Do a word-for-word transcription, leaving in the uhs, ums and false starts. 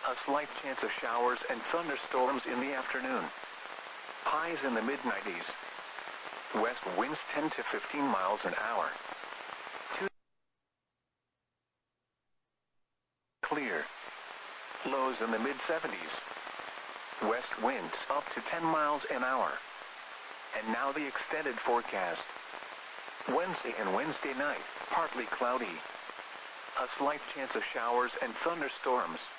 A slight chance of showers and thunderstorms in the afternoon. Highs in the mid nineties. West winds ten to fifteen miles an hour. Clear. Lows in the mid seventies. West winds up to ten miles an hour. And now the extended forecast. Wednesday and Wednesday night, partly cloudy. A slight chance of showers and thunderstorms.